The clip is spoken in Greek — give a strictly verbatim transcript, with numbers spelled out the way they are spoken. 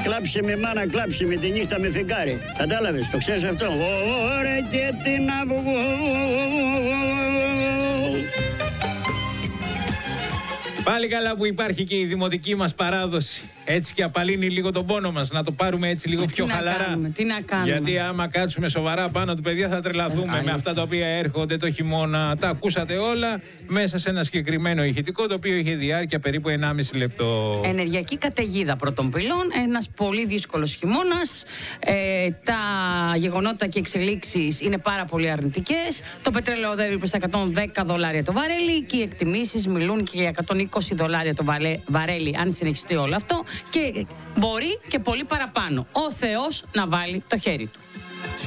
Κλάψε με μάνα, κλάψε με τη νύχτα με φεγγάρι. Κατάλαβες, το ξέρεις αυτό? Ωραία και την αυγό. Πάλι καλά που υπάρχει και η δημοτική μας παράδοση. Έτσι και απαλύνει λίγο τον πόνο μας. Να το πάρουμε έτσι λίγο πιο τι χαλαρά. Να κάνουμε, τι να κάνουμε. Γιατί άμα κάτσουμε σοβαρά πάνω του, παιδιά, θα τρελαθούμε ε, με αυτά τα οποία έρχονται το χειμώνα. Τα ακούσατε όλα μέσα σε ένα συγκεκριμένο ηχητικό, το οποίο είχε διάρκεια περίπου ενάμιση λεπτό. Ενεργειακή καταιγίδα πρώτων πυλών, ένας πολύ δύσκολος χειμώνας. Ε, τα γεγονότα και εξελίξεις είναι πάρα πολύ αρνητικές. Το πετρέλαιο οδεύει προς τα εκατόν δέκα δολάρια το βαρέλι και οι εκτιμήσεις μιλούν και για εκατόν είκοσι δολάρια το βαρέλι, αν συνεχιστεί όλο αυτό. Και μπορεί και πολύ παραπάνω. Ο Θεός να βάλει το χέρι του.